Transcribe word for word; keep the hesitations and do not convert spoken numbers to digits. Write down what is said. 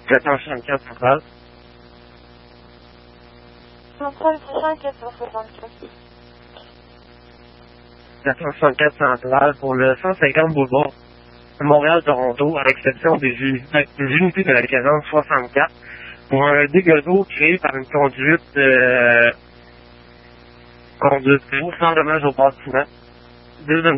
quatre cent soixante-quatre Centrale. Centrale Saint quatre cent soixante-quatre. quatre cent soixante-quatre Centrale pour le cent cinquante Boulevard. Montréal-Toronto, à l'exception des, uni- des unités de la cadence soixante-quatre, pour un dégât d'eau créé par une conduite, euh, conduite d'eau sans dommage au bâtiment. Deuxième